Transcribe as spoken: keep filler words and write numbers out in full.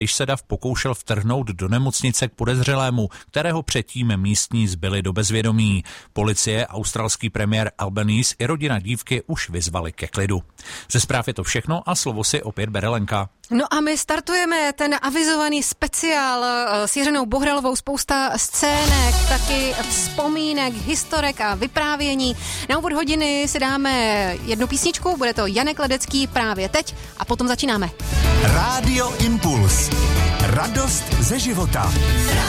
když se dav pokoušel vtrhnout do nemocnice k podezřelému, kterého předtím místní zbyli do bezvědomí. Policie, australský premiér Albanese i rodina dívky už vyzvali ke klidu. Ze zpráv je to všechno a slovo si opět bere Lenka. No a my startujeme ten avizovaný speciál s Jiřinou Bohdalovou, spousta scének, taky vzpomínek, historek a vyprávění. Na úvod hodiny si dáme jednu písničku, bude to Janek Ledecký právě teď a potom začínáme. Rádio Impuls. Radost ze života.